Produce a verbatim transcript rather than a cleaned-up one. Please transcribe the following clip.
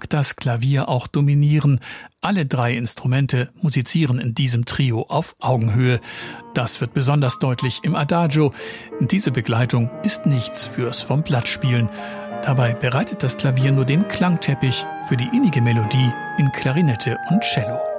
mag das Klavier auch dominieren. Alle drei Instrumente musizieren in diesem Trio auf Augenhöhe. Das wird besonders deutlich im Adagio. Diese Begleitung ist nichts fürs vom Blatt spielen. Dabei bereitet das Klavier nur den Klangteppich für die innige Melodie in Klarinette und Cello.